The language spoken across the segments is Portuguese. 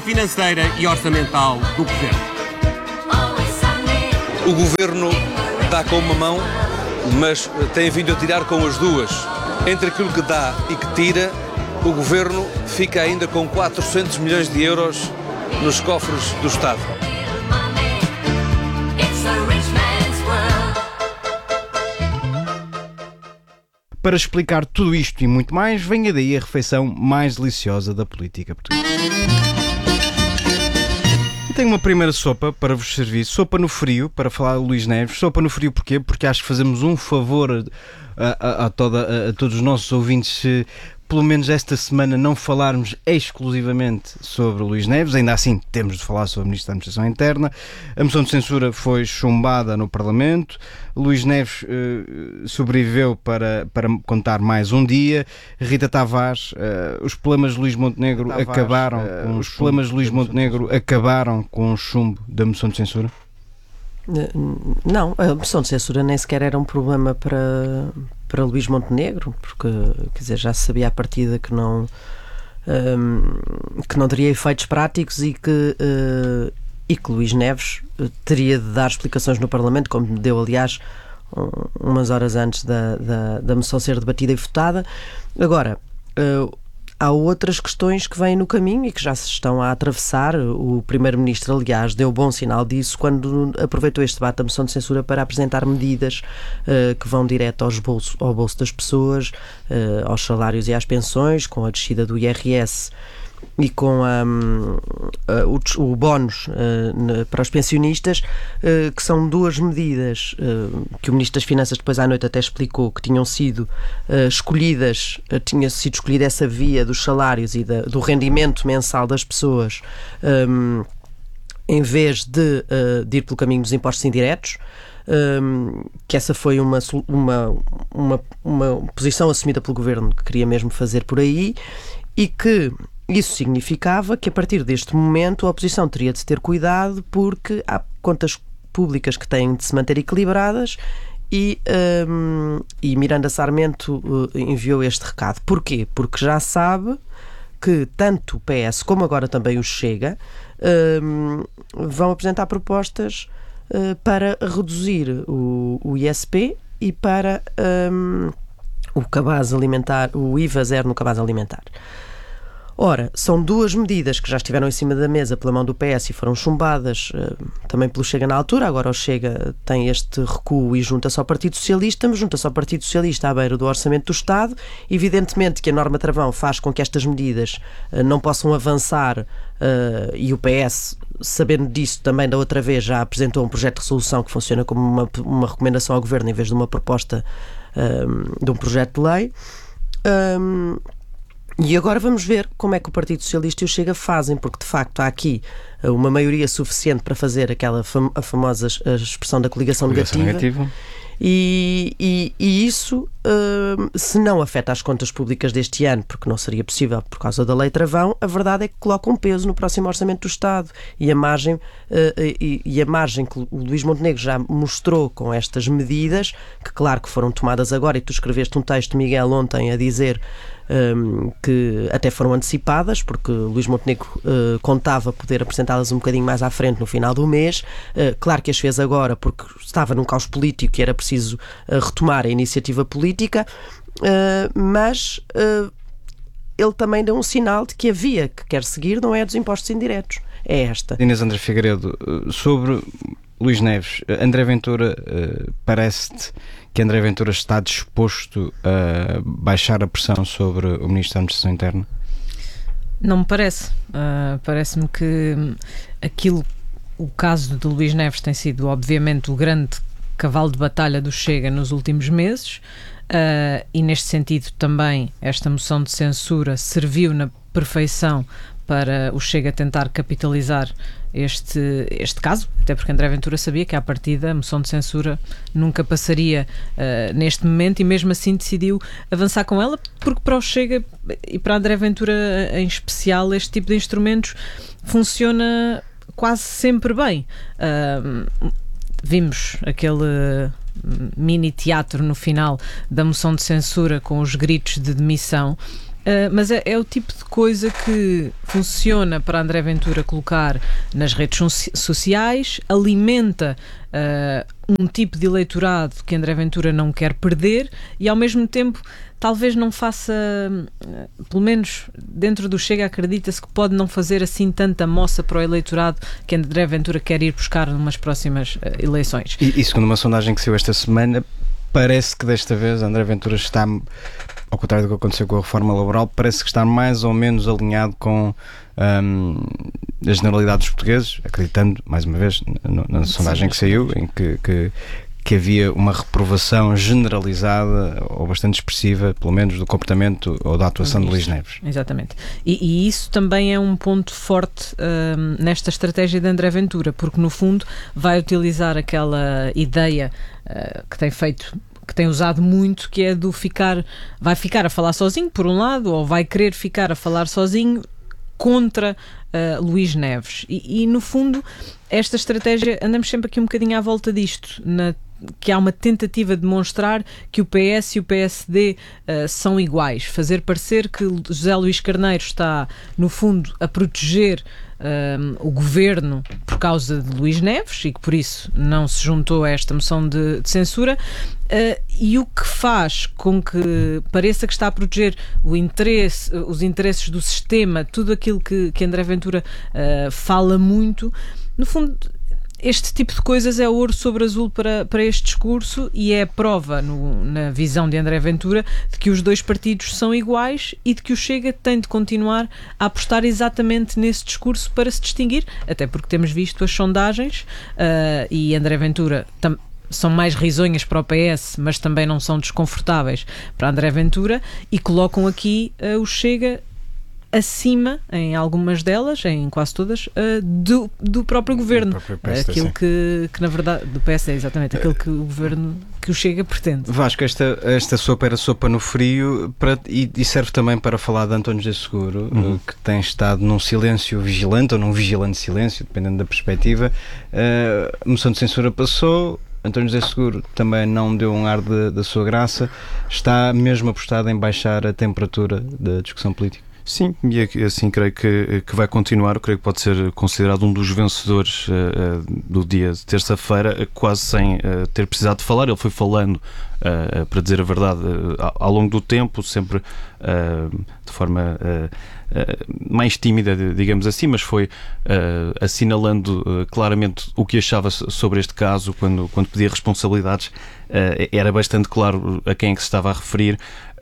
financeira e orçamental do Governo. O Governo dá com uma mão, mas tem vindo a tirar com as duas. Entre aquilo que dá e que tira, o Governo fica ainda com 400 milhões de euros nos cofres do Estado. Para explicar tudo isto e muito mais, venha daí a refeição mais deliciosa da política portuguesa. Tenho uma primeira sopa para vos servir, sopa no frio, para falar de Luís Neves. Sopa no frio porquê? Porque acho que fazemos um favor a todos os nossos ouvintes se pelo menos esta semana não falarmos exclusivamente sobre o Luís Neves. Ainda assim temos de falar sobre o Ministro da Administração Interna. A moção de censura foi chumbada no Parlamento. Luís Neves sobreviveu para contar mais um dia. Rita Tavares, os problemas de Luís Montenegro acabaram com o chumbo da moção de censura? Não, a moção de censura nem sequer era um problema para Luís Montenegro, porque, quer dizer, já se sabia à partida que não teria efeitos práticos e que Luís Neves teria de dar explicações no Parlamento, como deu, aliás, umas horas antes da moção ser debatida e votada. Agora, há outras questões que vêm no caminho e que já se estão a atravessar. O Primeiro-Ministro, aliás, deu bom sinal disso quando aproveitou este debate da moção de censura para apresentar medidas que vão direto ao bolso das pessoas, aos salários e às pensões, com a descida do IRS e com o bónus para os pensionistas, que são duas medidas que o Ministro das Finanças depois à noite até explicou que tinham sido escolhidas, tinha sido escolhida essa via dos salários e do rendimento mensal das pessoas, em vez de ir pelo caminho dos impostos indiretos. Que essa foi uma posição assumida pelo Governo que queria mesmo fazer por aí, e que isso significava que a partir deste momento a oposição teria de se ter cuidado, porque há contas públicas que têm de se manter equilibradas e Miranda Sarmento enviou este recado. Porquê? Porque já sabe que tanto o PS como agora também o Chega vão apresentar propostas para reduzir o ISP e para o cabaz alimentar, o IVA zero no cabaz alimentar. Ora, são duas medidas que já estiveram em cima da mesa pela mão do PS e foram chumbadas também pelo Chega na altura. Agora o Chega tem este recuo e junta-se ao Partido Socialista, mas junta-se ao Partido Socialista à beira do Orçamento do Estado. Evidentemente que a norma travão faz com que estas medidas não possam avançar, e o PS, sabendo disso, também da outra vez já apresentou um projeto de resolução que funciona como uma recomendação ao Governo em vez de uma proposta de um projeto de lei. E agora vamos ver como é que o Partido Socialista e o Chega fazem, porque de facto há aqui uma maioria suficiente para fazer a famosa expressão da coligação negativa. E isso, se não afeta as contas públicas deste ano, porque não seria possível por causa da lei travão, a verdade é que coloca um peso no próximo Orçamento do Estado. E a margem que o Luís Montenegro já mostrou com estas medidas, que claro que foram tomadas agora, e tu escreveste um texto, Miguel, ontem a dizer que até foram antecipadas, porque Luís Montenegro contava poder apresentá-las um bocadinho mais à frente no final do mês. Claro que as fez agora porque estava num caos político e era preciso retomar a iniciativa política, mas ele também deu um sinal de que a via que quer seguir não é a dos impostos indiretos, é esta. Inês André Figueiredo, sobre Luís Neves, André Ventura, parece-te que André Ventura está disposto a baixar a pressão sobre o Ministro da Administração Interna? Não me parece. Parece-me que o caso de Luís Neves tem sido, obviamente, o grande cavalo de batalha do Chega nos últimos meses, e neste sentido também esta moção de censura serviu na perfeição para o Chega tentar capitalizar este caso, até porque André Ventura sabia que à partida a moção de censura nunca passaria neste momento, e mesmo assim decidiu avançar com ela, porque para o Chega e para André Ventura em especial este tipo de instrumentos funciona quase sempre bem. Vimos aquele mini teatro no final da moção de censura com os gritos de demissão, Mas é o tipo de coisa que funciona para André Ventura colocar nas redes sociais, alimenta um tipo de eleitorado que André Ventura não quer perder e, ao mesmo tempo, talvez não faça, pelo menos dentro do Chega, acredita-se que pode não fazer assim tanta moça para o eleitorado que André Ventura quer ir buscar numas próximas eleições. E segundo uma sondagem que saiu esta semana, parece que desta vez André Ventura está, ao contrário do que aconteceu com a reforma laboral, parece que está mais ou menos alinhado com a generalidade dos portugueses, acreditando, mais uma vez, na sondagem que saiu, em que havia uma reprovação generalizada ou bastante expressiva, pelo menos, do comportamento ou da atuação de Luís Neves. Exatamente. E isso também é um ponto forte nesta estratégia de André Ventura, porque no fundo vai utilizar aquela ideia que tem usado muito, que é do vai ficar a falar sozinho, por um lado, ou vai querer ficar a falar sozinho contra Luís Neves. E no fundo, esta estratégia, andamos sempre aqui um bocadinho à volta disto, que há uma tentativa de demonstrar que o PS e o PSD são iguais, fazer parecer que José Luís Carneiro está, no fundo, a proteger o governo por causa de Luís Neves e que por isso não se juntou a esta moção de censura, e o que faz com que pareça que está a proteger os interesses do sistema, tudo aquilo que André Ventura fala muito. No fundo, este tipo de coisas é ouro sobre azul para este discurso e é a prova, na visão de André Ventura, de que os dois partidos são iguais e de que o Chega tem de continuar a apostar exatamente nesse discurso para se distinguir, até porque temos visto as sondagens e André Ventura são mais risonhas para o PS, mas também não são desconfortáveis para André Ventura, e colocam aqui o Chega acima, em algumas delas, em quase todas, do próprio governo. Do próprio PSD, aquilo que na verdade, do PSD, exatamente, aquilo que o governo, que o Chega pretende. Vasco, esta sopa era sopa no frio e serve também para falar de António José Seguro, que tem estado num silêncio vigilante, ou num vigilante silêncio, dependendo da perspectiva. A moção de censura passou, António José Seguro também não deu um ar da sua graça, está mesmo apostado em baixar a temperatura da discussão política. Sim, e assim creio que vai continuar. Eu creio que pode ser considerado um dos vencedores do dia de terça-feira, quase sem ter precisado de falar. Ele foi falando, para dizer a verdade, ao longo do tempo, sempre de forma mais tímida, digamos assim, mas foi assinalando claramente o que achava sobre este caso. Quando pedia responsabilidades, era bastante claro a quem é que se estava a referir.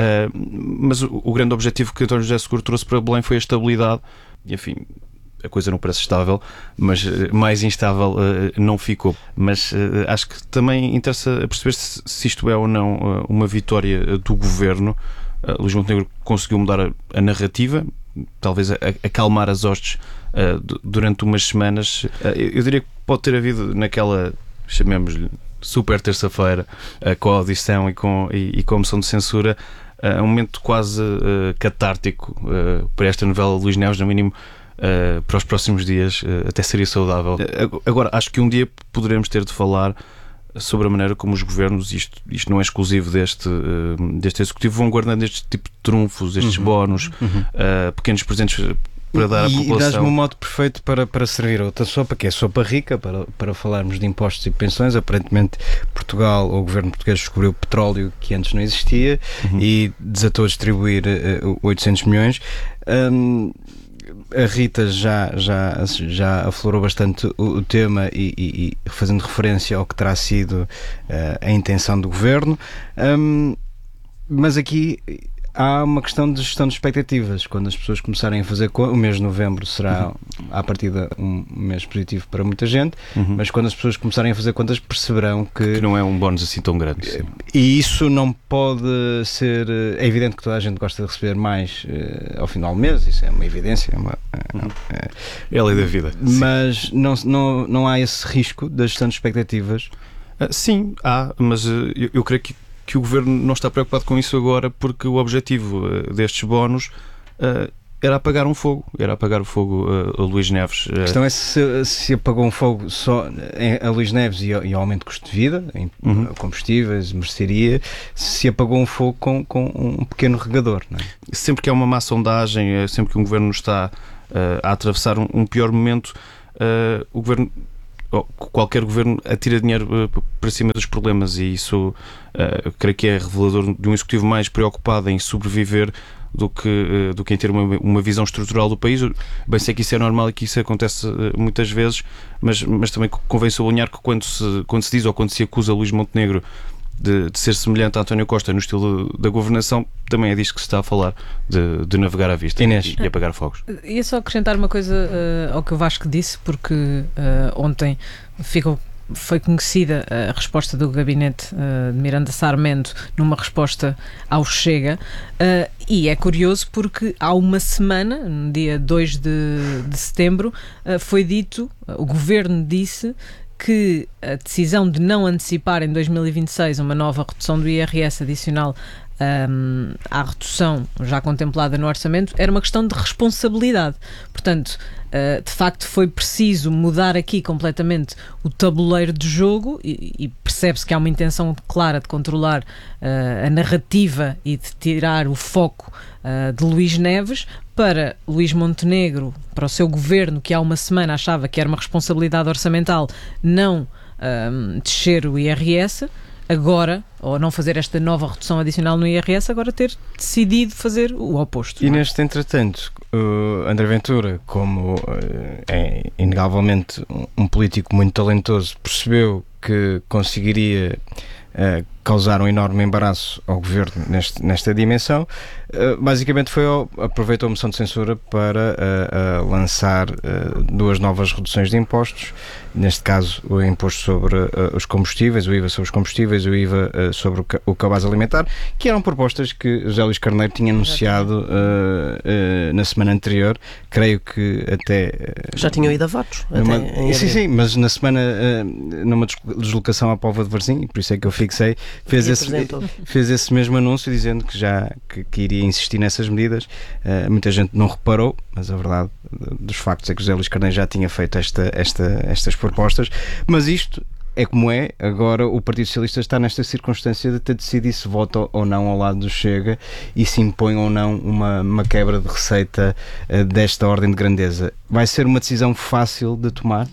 Mas o grande objetivo que António José Seguro trouxe para Belém foi a estabilidade. E, enfim, a coisa não parece estável, mas mais instável não ficou. Mas acho que também interessa perceber se isto é ou não uma vitória do governo. Luís Montenegro conseguiu mudar a narrativa, talvez acalmar as hostes durante umas semanas. Eu diria que pode ter havido naquela, chamemos-lhe, super terça-feira, com a audição e com a moção de censura, um momento quase catártico para esta novela de Luís Neves, no mínimo para os próximos dias, até seria saudável. Agora, acho que um dia poderemos ter de falar sobre a maneira como os governos, isto não é exclusivo deste executivo, vão guardando este tipo de trunfos, estes bónus, pequenos presentes para dar à população. E dás-me um modo perfeito para servir outra sopa, que é sopa rica, para falarmos de impostos e pensões. Aparentemente Portugal, ou o governo português, descobriu petróleo que antes não existia e desatou a distribuir 800 milhões. A Rita já aflorou bastante o tema e fazendo referência ao que terá sido a intenção do governo, mas aqui há uma questão de gestão de expectativas. Quando as pessoas começarem a fazer o mês de novembro será à partida um mês positivo para muita gente, mas quando as pessoas começarem a fazer contas perceberão que não é um bónus assim tão grande. Sim. E isso não pode ser... É evidente que toda a gente gosta de receber mais ao final do mês, isso é uma evidência, é a lei da vida. Mas não há esse risco da gestão de expectativas? Sim, há, mas eu creio que o governo não está preocupado com isso agora, porque o objetivo destes bónus era apagar um fogo, a Luís Neves. A questão é se apagou um fogo só a Luís Neves e ao aumento de custo de vida, em combustíveis, mercearia, se apagou um fogo com um pequeno regador, não é? Sempre que há uma má sondagem, sempre que um governo está a atravessar um pior momento, o governo, qualquer governo, atira dinheiro para cima dos problemas, e isso creio que é revelador de um executivo mais preocupado em sobreviver do que em ter uma visão estrutural do país. Bem sei que isso é normal e que isso acontece muitas vezes, mas também convém sublinhar que quando se diz ou quando se acusa Luís Montenegro de ser semelhante a António Costa no estilo da governação, também é disto que se está a falar, de navegar à vista e apagar fogos. Ia só acrescentar uma coisa ao que o Vasco disse, porque ontem foi conhecida a resposta do gabinete de Miranda Sarmento numa resposta ao Chega, e é curioso porque há uma semana, no dia 2 de setembro, foi dito, o governo disse que a decisão de não antecipar em 2026 uma nova redução do IRS adicional à redução já contemplada no orçamento era uma questão de responsabilidade. Portanto, de facto foi preciso mudar aqui completamente o tabuleiro de jogo, e percebe-se que há uma intenção clara de controlar a narrativa e de tirar o foco de Luís Neves para Luís Montenegro, para o seu governo, que há uma semana achava que era uma responsabilidade orçamental não descer o IRS. Agora, ou não fazer esta nova redução adicional no IRS, agora ter decidido fazer o oposto. E neste entretanto, André Ventura, como é inegavelmente um político muito talentoso, percebeu que conseguiria causar um enorme embaraço ao governo nesta dimensão. Basicamente aproveitou a moção de censura para lançar duas novas reduções de impostos, neste caso o imposto sobre os combustíveis, o IVA sobre os combustíveis, o IVA sobre o cabaz alimentar, que eram propostas que José Luís Carneiro tinha anunciado na semana anterior. Creio que até... Já tinham ido a votos. Sim, mas na semana, numa deslocação à Póvoa de Varzim, e por isso é que eu fixei, fez esse mesmo anúncio dizendo que iria insistir nessas medidas. Muita gente não reparou, mas a verdade dos factos é que José Luís Carneiro já tinha feito estas propostas. Mas isto é como é. Agora o Partido Socialista está nesta circunstância de ter decidido se vota ou não ao lado do Chega e se impõe ou não uma quebra de receita desta ordem de grandeza. Vai ser uma decisão fácil de tomar?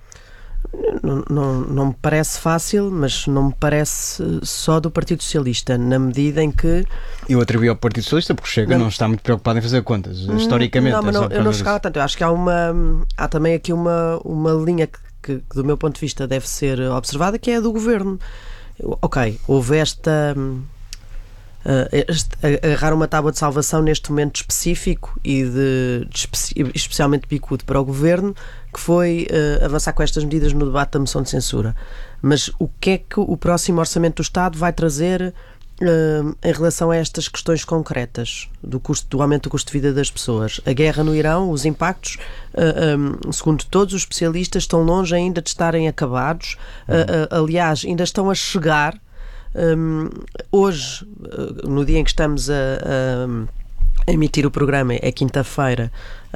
Não me parece fácil, mas não me parece só do Partido Socialista, na medida em que... Eu atribuí ao Partido Socialista porque o Chega não está muito preocupado em fazer contas, historicamente. Eu não chegava tanto. Eu acho que há também aqui uma linha que do meu ponto de vista deve ser observada, que é a do Governo. Ok, houve agarrar uma tábua de salvação neste momento específico e especialmente bicudo para o Governo, que foi avançar com estas medidas no debate da moção de censura. Mas o que é que o próximo Orçamento do Estado vai trazer em relação a estas questões concretas do aumento do custo de vida das pessoas? A guerra no Irão, os impactos, segundo todos os especialistas, estão longe ainda de estarem acabados. Aliás, ainda estão a chegar. Hoje, no dia em que estamos a emitir o programa, é quinta-feira,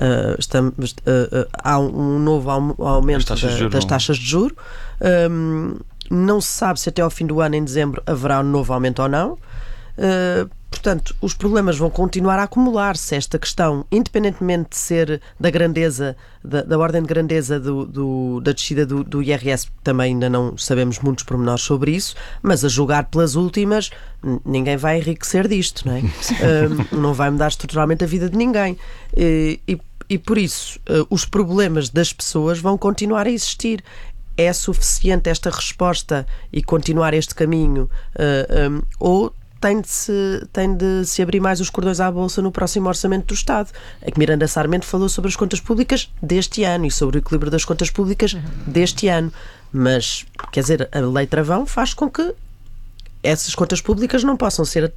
há um novo aumento das taxas de juros. Não se sabe se até ao fim do ano, em dezembro, haverá um novo aumento ou não. Portanto, os problemas vão continuar a acumular-se. Esta questão, independentemente de ser da grandeza, da ordem de grandeza da descida do IRS, também ainda não sabemos muitos pormenores sobre isso, mas a julgar pelas últimas, ninguém vai enriquecer disto, não é? Não vai mudar estruturalmente a vida de ninguém. E por isso, os problemas das pessoas vão continuar a existir. É suficiente esta resposta e continuar este caminho, ou tem de se abrir mais os cordões à bolsa no próximo Orçamento do Estado? É que Miranda Sarmento falou sobre as contas públicas deste ano e sobre o equilíbrio das contas públicas deste ano. Mas, quer dizer, a Lei Travão faz com que essas contas públicas não possam ser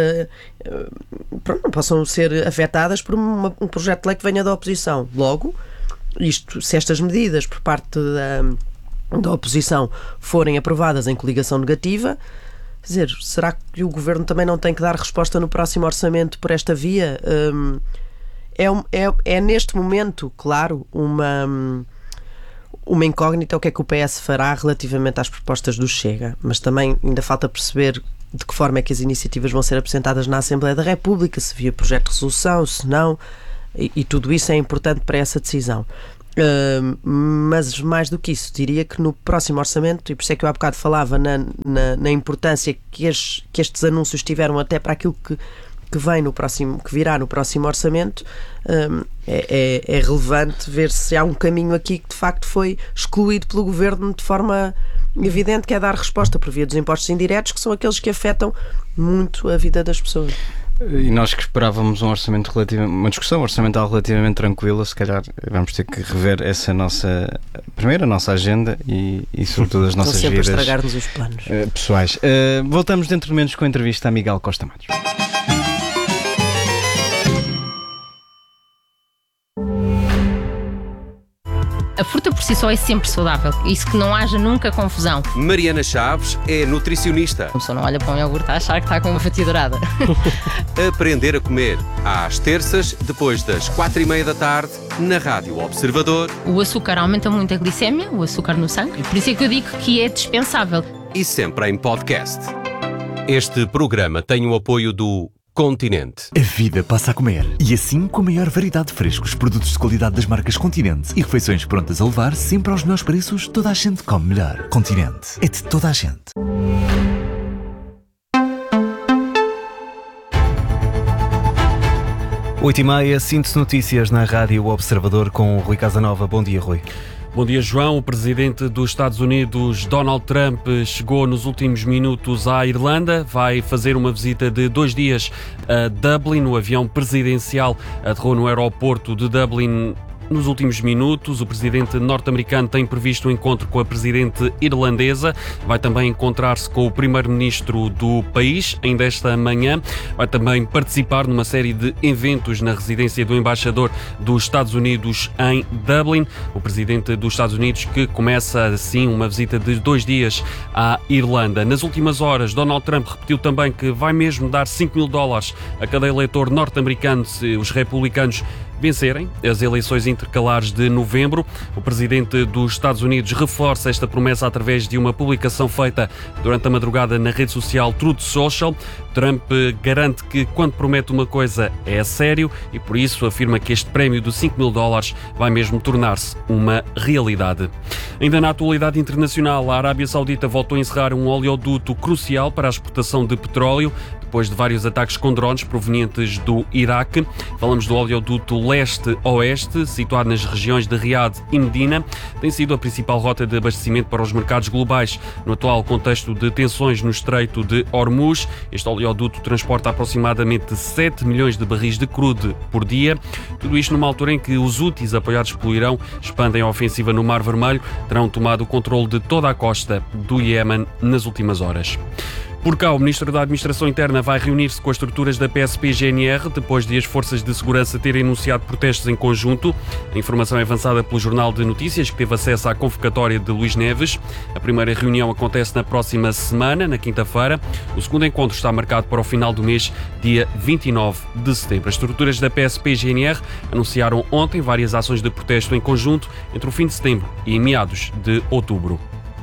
afetadas por um projeto de lei que venha da oposição. Logo, se estas medidas por parte da oposição forem aprovadas em coligação negativa, quer dizer, será que o Governo também não tem que dar resposta no próximo orçamento por esta via? é neste momento, claro, uma incógnita o que é que o PS fará relativamente às propostas do Chega, mas também ainda falta perceber de que forma é que as iniciativas vão ser apresentadas na Assembleia da República, se via projeto de resolução, se não, e tudo isso é importante para essa decisão. Mas mais do que isso, diria que no próximo orçamento, e por isso é que eu há bocado falava na importância que estes anúncios tiveram até para aquilo que virá no próximo orçamento, é relevante ver se há um caminho aqui que de facto foi excluído pelo Governo de forma evidente, que é dar resposta por via dos impostos indiretos, que são aqueles que afetam muito a vida das pessoas. E nós que esperávamos uma discussão orçamental relativamente tranquila, se calhar vamos ter que rever essa nossa agenda e sobretudo as nossas vidas. Estão sempre a estragar-nos os planos pessoais. Voltamos dentro de menos com a entrevista a Miguel Costa Matos. A fruta por si só é sempre saudável, isso que não haja nunca confusão. Mariana Chaves é nutricionista. A pessoa não olha para um iogurte a achar que está com uma fatia dourada. Aprender a comer, às terças, depois das 4:30 da tarde, na Rádio Observador. O açúcar aumenta muito a glicémia, o açúcar no sangue, por isso é que eu digo que é dispensável. E sempre em podcast. Este programa tem o apoio do Continente. A vida passa a comer. E assim, com a maior variedade de frescos, produtos de qualidade das marcas Continente e refeições prontas a levar sempre aos melhores preços, toda a gente come melhor. Continente. É de toda a gente. Oito e meia, síntese notícias na Rádio Observador com o Rui Casanova. Bom dia, Rui. Bom dia, João. O presidente dos Estados Unidos, Donald Trump, chegou nos últimos minutos à Irlanda. Vai fazer uma visita de 2 dias a Dublin. O avião presidencial aterrou no aeroporto de Dublin nos últimos minutos. O presidente norte-americano tem previsto um encontro com a presidente irlandesa. Vai também encontrar-se com o primeiro-ministro do país ainda esta manhã. Vai também participar numa série de eventos na residência do embaixador dos Estados Unidos em Dublin. O presidente dos Estados Unidos que começa assim uma visita de 2 dias à Irlanda. Nas últimas horas, Donald Trump repetiu também que vai mesmo dar $5.000 a cada eleitor norte-americano se os republicanos vencerem as eleições intercalares de novembro. O presidente dos Estados Unidos reforça esta promessa através de uma publicação feita durante a madrugada na rede social Truth Social. Trump garante que quando promete uma coisa é a sério e por isso afirma que este prémio de $5.000 vai mesmo tornar-se uma realidade. Ainda na atualidade internacional, a Arábia Saudita voltou a encerrar um oleoduto crucial para a exportação de petróleo depois de vários ataques com drones provenientes do Iraque. Falamos do oleoduto leste-oeste, situado nas regiões de Riad e Medina. Tem sido a principal rota de abastecimento para os mercados globais no atual contexto de tensões no Estreito de Hormuz. Este oleoduto transporta aproximadamente 7 milhões de barris de crude por dia. Tudo isto numa altura em que os Houthis, apoiados pelo Irão, expandem a ofensiva no Mar Vermelho, terão tomado o controle de toda a costa do Iémen nas últimas horas. Por cá, o Ministro da Administração Interna vai reunir-se com as estruturas da PSP-GNR depois de as forças de segurança terem anunciado protestos em conjunto. A informação é avançada pelo Jornal de Notícias, que teve acesso à convocatória de Luís Neves. A primeira reunião acontece na próxima semana, na quinta-feira. O segundo encontro está marcado para o final do mês, dia 29 de setembro. As estruturas da PSP-GNR anunciaram ontem várias ações de protesto em conjunto entre o fim de setembro e meados de outubro.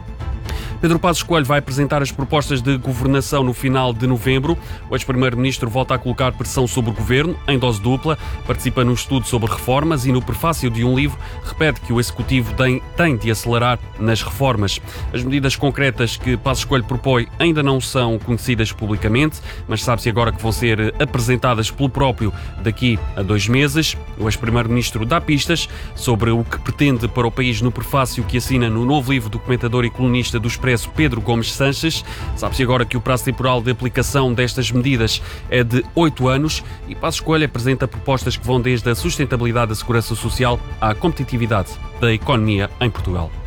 Pedro Passos Coelho vai apresentar as propostas de governação no final de novembro. O ex-primeiro-ministro volta a colocar pressão sobre o governo, em dose dupla, participa num estudo sobre reformas e no prefácio de um livro repete que o executivo tem de acelerar nas reformas. As medidas concretas que Passos Coelho propõe ainda não são conhecidas publicamente, mas sabe-se agora que vão ser apresentadas pelo próprio daqui a 2 meses. O ex-primeiro-ministro dá pistas sobre o que pretende para o país no prefácio que assina no novo livro do comentador e colunista do Expresso, Pedro Gomes Sanches. Sabe-se agora que o prazo temporal de aplicação destas medidas é de 8 anos e Passos Coelho apresenta propostas que vão desde a sustentabilidade da segurança social à competitividade da economia em Portugal.